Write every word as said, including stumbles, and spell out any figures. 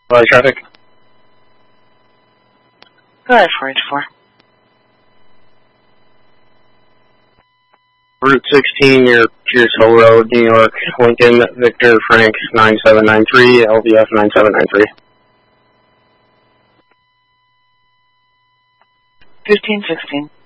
Live traffic. Go ahead, four H four. Route sixteen near Pierce Hill Road, New York, Lincoln, Victor, Frank, nine seven nine three, L V F nine seven nine three. Fifteen sixteen.